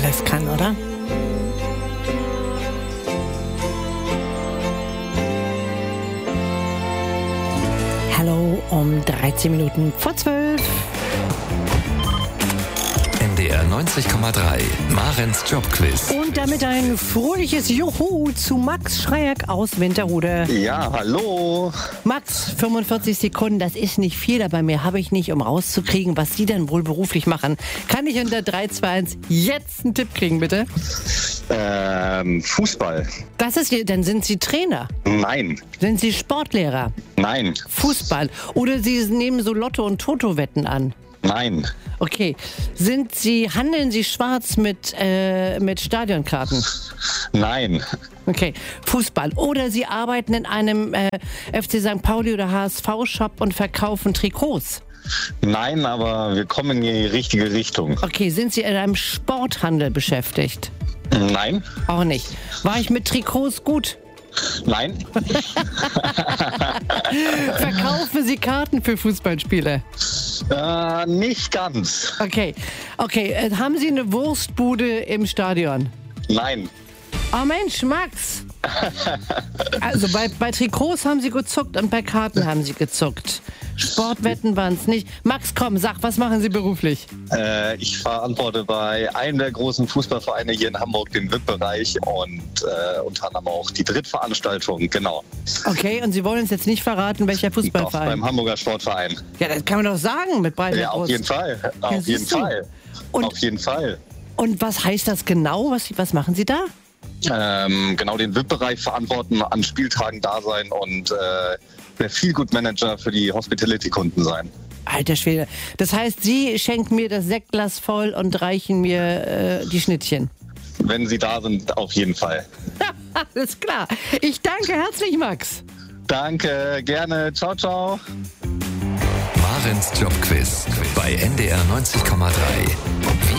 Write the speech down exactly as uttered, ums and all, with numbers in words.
alles kann, oder? Hallo um dreizehn Minuten vor zwölf. N D R neunzig Komma drei, Marens Jobquiz. Und damit ein fröhliches Juhu zu Max Schreck aus Winterhude. Ja, hallo. Max, fünfundvierzig Sekunden, das ist nicht viel, aber mehr habe ich nicht, um rauszukriegen, was Sie denn wohl beruflich machen. Kann ich unter drei zwei eins jetzt einen Tipp kriegen, bitte? Ähm, Fußball. Das ist, dann sind Sie Trainer. Nein. Sind Sie Sportlehrer? Nein. Fußball. Oder Sie nehmen so Lotto- und Toto-Wetten an? Nein. Okay. Sind Sie, handeln Sie schwarz mit, äh, mit Stadionkarten? Nein. Okay. Fußball. Oder Sie arbeiten in einem äh, F C Sankt Pauli oder H S V-Shop und verkaufen Trikots? Nein, aber wir kommen in die richtige Richtung. Okay. Sind Sie in einem Sporthandel beschäftigt? Nein. Auch nicht. War ich mit Trikots gut? Nein. Verkaufen Sie Karten für Fußballspiele? Äh, nicht ganz. Okay. Okay. Äh, haben Sie eine Wurstbude im Stadion? Nein. Oh Mensch, Max! Also bei, bei Trikots haben Sie gezuckt und bei Karten haben Sie gezuckt. Sportwetten waren es nicht. Max, komm, sag, was machen Sie beruflich? Äh, ich verantworte bei einem der großen Fußballvereine hier in Hamburg den V I P-Bereich und äh, unter anderem auch die Drittveranstaltung, genau. Okay, und Sie wollen uns jetzt nicht verraten, welcher Doch, Fußballverein? beim Hamburger Sportverein. Ja, das kann man doch sagen mit breiter Ja, auf Brust. jeden Fall. Auf Ja, jeden siehst du. Fall. Und- auf jeden Fall. Und was heißt das genau? Was, was machen Sie da? Ähm, genau den V I P-Bereich verantworten, an Spieltagen da sein und äh, der Feel-Good-Manager für die Hospitality-Kunden sein. Alter Schwede. Das heißt, Sie schenken mir das Sektglas voll und reichen mir äh, die Schnittchen. Wenn Sie da sind, auf jeden Fall. Alles klar. Ich danke herzlich, Max. Danke, gerne. Ciao, ciao. Marens Jobquiz bei N D R neunzig Komma drei.